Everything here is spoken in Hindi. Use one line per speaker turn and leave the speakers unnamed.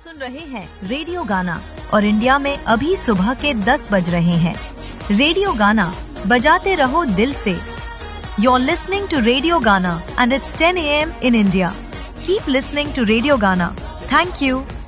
सुन रहे हैं रेडियो गाना और इंडिया में अभी सुबह के 10 बज रहे हैं। रेडियो गाना बजाते रहो दिल से। You're listening to Radio Gana and it's 10 a.m. in India. Keep listening to Radio Gana. Thank you.